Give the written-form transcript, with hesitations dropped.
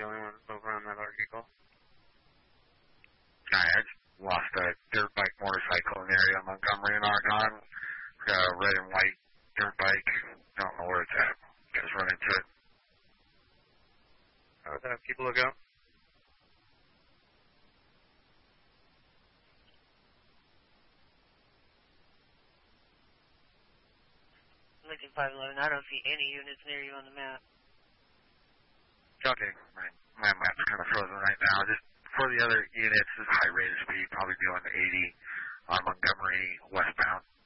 the only one over on that article. I just lost a dirt bike motorcycle in the area of Montgomery and Argonne. Got a red and white dirt bike. Don't know where it's at. Just run into it. Keep a lookout. Lincoln 511, I don't see any units near you on the map. Okay, my map's kind of frozen right now. Just for the other units, this high rate of speed, probably doing 80 on Montgomery westbound.